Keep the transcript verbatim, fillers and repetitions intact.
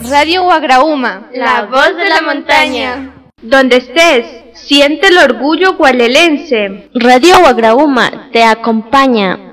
Radio Guagraúma, la voz de la montaña. Donde estés, siente el orgullo gualelense. Radio Guagraúma te acompaña.